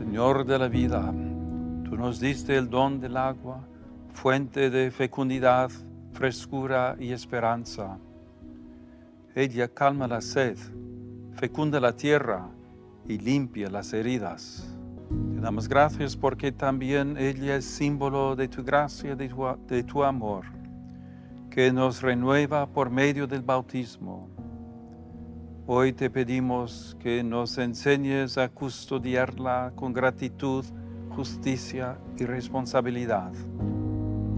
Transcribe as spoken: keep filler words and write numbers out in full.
Señor de la vida, tú nos diste el don del agua, fuente de fecundidad, frescura y esperanza. Ella calma la sed, fecunda la tierra y limpia las heridas. Te damos gracias porque también ella es símbolo de tu gracia, de tu, de tu amor, que nos renueva por medio del bautismo. Hoy te pedimos que nos enseñes a custodiarla con gratitud, justicia y responsabilidad.